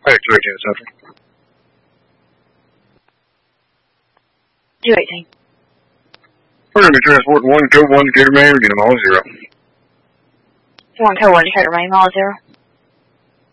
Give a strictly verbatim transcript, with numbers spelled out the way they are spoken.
Hey, two eighteen Central. two eighteen. We're going to be transporting one code one Decatur, Maine, we're getting them all zero. One code one Decatur, Maine, all zero.